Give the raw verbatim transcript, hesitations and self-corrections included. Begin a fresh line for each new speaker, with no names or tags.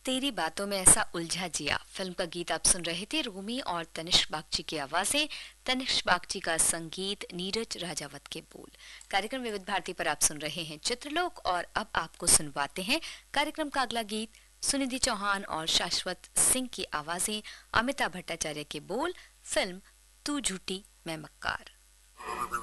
तेरी बातों में ऐसा उलझा जिया फिल्म का गीत आप सुन रहे थे। रूमी और तनिष्क बागची की आवाजें, तनिष्क बागची का संगीत, नीरज राजावत के बोल। कार्यक्रम विविध भारती पर आप सुन रहे हैं चित्रलोक और अब आपको सुनवाते हैं कार्यक्रम का अगला गीत। सुनिधि चौहान और शाश्वत सिंह की आवाजें, अमिताभ भट्टाचार्य के बोल। फिल्म तू झूठी मैं मक्कार।